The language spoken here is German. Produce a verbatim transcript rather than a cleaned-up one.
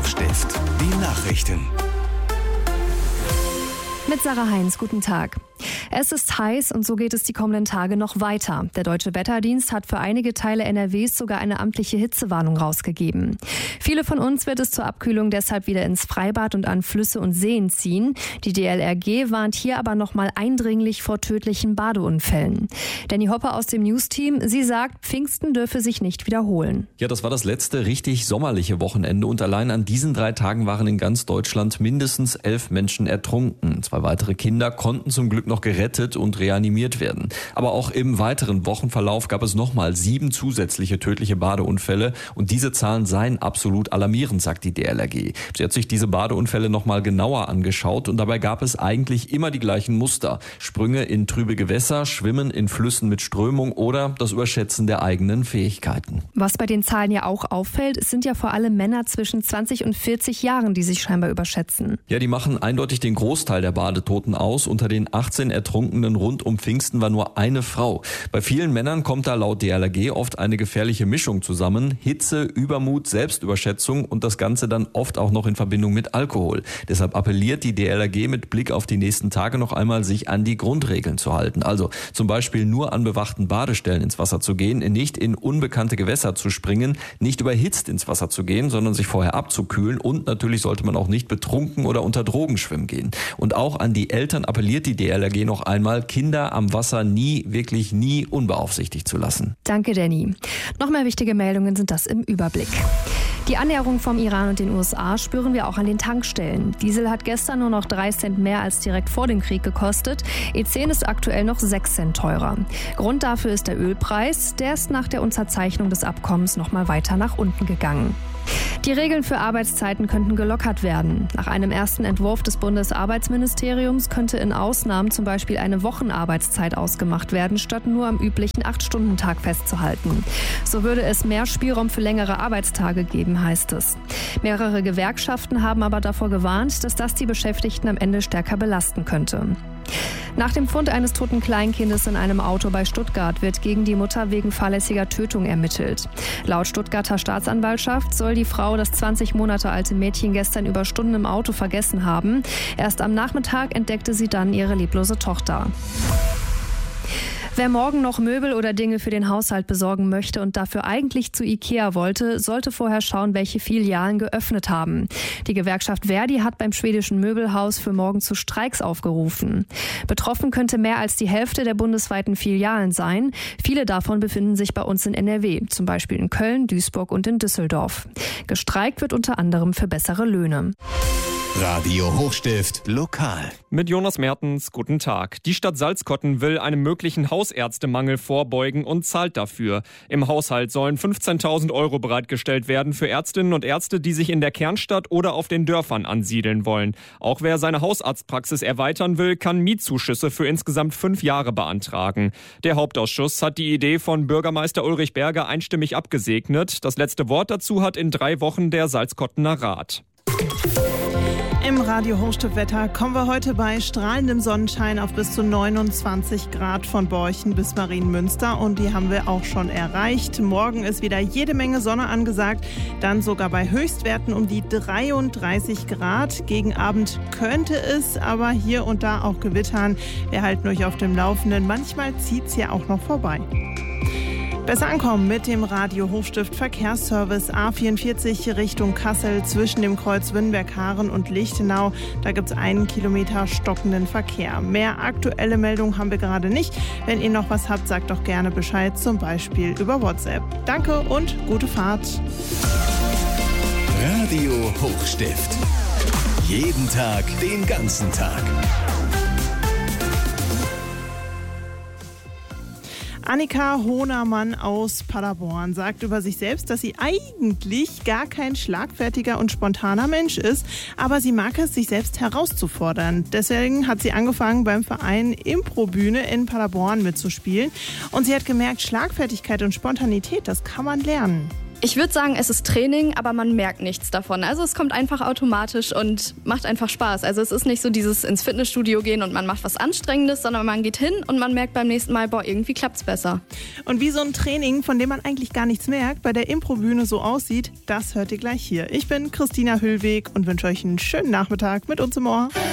Hochstift, die Nachrichten. Mit Sarah Heinz, guten Tag. Es ist heiß und so geht es die kommenden Tage noch weiter. Der Deutsche Wetterdienst hat für einige Teile N R Ws sogar eine amtliche Hitzewarnung rausgegeben. Viele von uns wird es zur Abkühlung deshalb wieder ins Freibad und an Flüsse und Seen ziehen. Die D L R G warnt hier aber nochmal eindringlich vor tödlichen Badeunfällen. Danny Hopper aus dem News-Team, sie sagt, Pfingsten dürfe sich nicht wiederholen. Ja, das war das letzte richtig sommerliche Wochenende und allein an diesen drei Tagen waren in ganz Deutschland mindestens elf Menschen ertrunken. Zwei weitere Kinder konnten zum Glück noch gerettet und reanimiert werden. Aber auch im weiteren Wochenverlauf gab es nochmal sieben zusätzliche tödliche Badeunfälle und diese Zahlen seien absolut alarmierend, sagt die D L R G. Sie hat sich diese Badeunfälle nochmal genauer angeschaut und dabei gab es eigentlich immer die gleichen Muster. Sprünge in trübe Gewässer, Schwimmen in Flüssen mit Strömung oder das Überschätzen der eigenen Fähigkeiten. Was bei den Zahlen ja auch auffällt, es sind ja vor allem Männer zwischen zwanzig und vierzig Jahren, die sich scheinbar überschätzen. Ja, die machen eindeutig den Großteil der Badetoten aus. Unter den achtzehn Ertrunkenen rund um Pfingsten war nur eine Frau. Bei vielen Männern kommt da laut D L R G oft eine gefährliche Mischung zusammen. Hitze, Übermut, Selbstüberschätzung und das Ganze dann oft auch noch in Verbindung mit Alkohol. Deshalb appelliert die D L R G mit Blick auf die nächsten Tage noch einmal, sich an die Grundregeln zu halten. Also zum Beispiel nur an bewachten Badestellen ins Wasser zu gehen, nicht in unbekannte Gewässer zu springen, nicht überhitzt ins Wasser zu gehen, sondern sich vorher abzukühlen und natürlich sollte man auch nicht betrunken oder unter Drogen schwimmen gehen. Und auch an die Eltern appelliert die D L R G noch einmal, Kinder am Wasser nie, wirklich nie unbeaufsichtigt zu lassen. Danke, Danny. Noch mehr wichtige Meldungen sind das im Überblick. Die Annäherung vom Iran und den U S A spüren wir auch an den Tankstellen. Diesel hat gestern nur noch drei Cent mehr als direkt vor dem Krieg gekostet. E zehn ist aktuell noch sechs Cent teurer. Grund dafür ist der Ölpreis. Der ist nach der Unterzeichnung des Abkommens noch mal weiter nach unten gegangen. Die Regeln für Arbeitszeiten könnten gelockert werden. Nach einem ersten Entwurf des Bundesarbeitsministeriums könnte in Ausnahmen zum Beispiel eine Wochenarbeitszeit ausgemacht werden, statt nur am üblichen acht-Stunden-Tag festzuhalten. So würde es mehr Spielraum für längere Arbeitstage geben, heißt es. Mehrere Gewerkschaften haben aber davor gewarnt, dass das die Beschäftigten am Ende stärker belasten könnte. Nach dem Fund eines toten Kleinkindes in einem Auto bei Stuttgart wird gegen die Mutter wegen fahrlässiger Tötung ermittelt. Laut Stuttgarter Staatsanwaltschaft soll die Frau das zwanzig Monate alte Mädchen gestern über Stunden im Auto vergessen haben. Erst am Nachmittag entdeckte sie dann ihre leblose Tochter. Wer morgen noch Möbel oder Dinge für den Haushalt besorgen möchte und dafür eigentlich zu IKEA wollte, sollte vorher schauen, welche Filialen geöffnet haben. Die Gewerkschaft Verdi hat beim schwedischen Möbelhaus für morgen zu Streiks aufgerufen. Betroffen könnte mehr als die Hälfte der bundesweiten Filialen sein. Viele davon befinden sich bei uns in N R W, zum Beispiel in Köln, Duisburg und in Düsseldorf. Gestreikt wird unter anderem für bessere Löhne. Radio Hochstift lokal. Mit Jonas Mertens, guten Tag. Die Stadt Salzkotten will einem möglichen Hausärztemangel vorbeugen und zahlt dafür. Im Haushalt sollen fünfzehntausend Euro bereitgestellt werden für Ärztinnen und Ärzte, die sich in der Kernstadt oder auf den Dörfern ansiedeln wollen. Auch wer seine Hausarztpraxis erweitern will, kann Mietzuschüsse für insgesamt fünf Jahre beantragen. Der Hauptausschuss hat die Idee von Bürgermeister Ulrich Berger einstimmig abgesegnet. Das letzte Wort dazu hat in drei Wochen der Salzkottener Rat. Im Radio Hochstift-Wetter kommen wir heute bei strahlendem Sonnenschein auf bis zu neunundzwanzig Grad von Borchen bis Marienmünster und die haben wir auch schon erreicht. Morgen ist wieder jede Menge Sonne angesagt, dann sogar bei Höchstwerten um die dreiunddreißig Grad. Gegen Abend könnte es aber hier und da auch gewittern. Wir halten euch auf dem Laufenden. Manchmal zieht es ja auch noch vorbei. Besser ankommen mit dem Radio Hochstift Verkehrsservice A vierundvierzig Richtung Kassel zwischen dem Kreuz Wünnberg-Haaren und Lichtenau. Da gibt es einen Kilometer stockenden Verkehr. Mehr aktuelle Meldungen haben wir gerade nicht. Wenn ihr noch was habt, sagt doch gerne Bescheid, zum Beispiel über WhatsApp. Danke und gute Fahrt. Radio Hochstift. Jeden Tag, den ganzen Tag. Annika Hohnermann aus Paderborn sagt über sich selbst, dass sie eigentlich gar kein schlagfertiger und spontaner Mensch ist, aber sie mag es, sich selbst herauszufordern. Deswegen hat sie angefangen, beim Verein Improbühne in Paderborn mitzuspielen und sie hat gemerkt, Schlagfertigkeit und Spontanität, das kann man lernen. Ich würde sagen, es ist Training, aber man merkt nichts davon. Also es kommt einfach automatisch und macht einfach Spaß. Also es ist nicht so dieses ins Fitnessstudio gehen und man macht was Anstrengendes, sondern man geht hin und man merkt beim nächsten Mal, boah, irgendwie klappt's besser. Und wie so ein Training, von dem man eigentlich gar nichts merkt, bei der Improbühne so aussieht, das hört ihr gleich hier. Ich bin Christina Hüllweg und wünsche euch einen schönen Nachmittag mit uns im Ohr.